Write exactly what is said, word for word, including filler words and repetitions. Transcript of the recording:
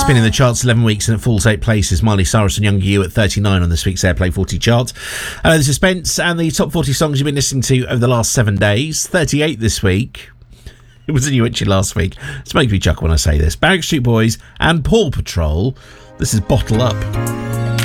been in the charts eleven weeks and it falls eight places. Miley Cyrus and Younger You at thirty-nine on this week's Airplay forty chart. Uh, the Suspense and the top forty songs you've been listening to over the last seven days. thirty-eight this week. It was a new entry last week. It's making me chuckle when I say this. Backstreet Boys and Paw Patrol. This is Bottle Up.